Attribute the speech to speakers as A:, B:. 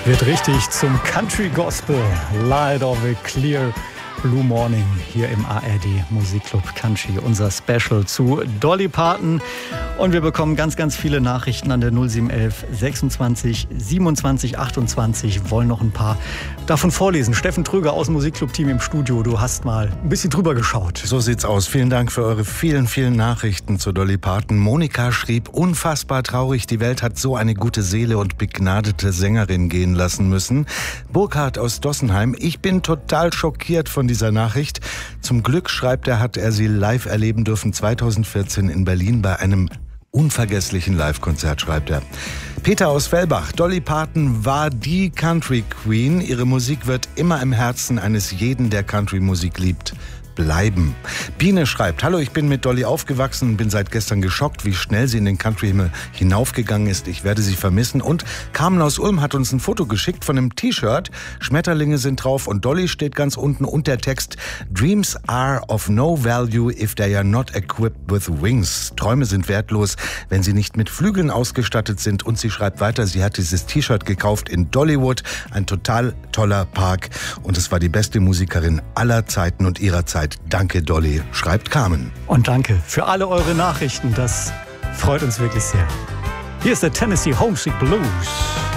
A: Wird richtig zum Country Gospel. Light of a Clear Blue Morning hier im ARD Musikclub Country. Unser Special zu Dolly Parton. Und wir bekommen ganz, ganz viele Nachrichten an der 0711 26 27 28. Wollen noch ein paar davon vorlesen. Steffen Tröger aus dem Musikclub-Team im Studio. Du hast mal ein bisschen drüber geschaut.
B: So sieht's aus. Vielen Dank für eure vielen, vielen Nachrichten zu Dolly Parton. Monika schrieb, unfassbar traurig, die Welt hat so eine gute Seele und begnadete Sängerin gehen lassen müssen. Burkhard aus Dossenheim, ich bin total schockiert von dieser Nachricht. Zum Glück, schreibt er, hat er sie live erleben dürfen 2014 in Berlin bei einem unvergesslichen Live-Konzert, schreibt er. Peter aus Fellbach, Dolly Parton war die Country Queen. Ihre Musik wird immer im Herzen eines jeden, der Country-Musik liebt, bleiben. Biene schreibt, hallo, ich bin mit Dolly aufgewachsen und bin seit gestern geschockt, wie schnell sie in den Country-Himmel hinaufgegangen ist. Ich werde sie vermissen. Und Carmen aus Ulm hat uns ein Foto geschickt von einem T-Shirt. Schmetterlinge sind drauf und Dolly steht ganz unten und der Text Dreams are of no value if they are not equipped with wings. Träume sind wertlos, wenn sie nicht mit Flügeln ausgestattet sind. Und sie schreibt weiter, sie hat dieses T-Shirt gekauft in Dollywood, ein total toller Park. Und es war die beste Musikerin aller Zeiten und ihrer Zeit. Danke, Dolly, schreibt Carmen.
A: Und danke für alle eure Nachrichten. Das freut uns wirklich sehr. Hier ist der Tennessee Homesick Blues.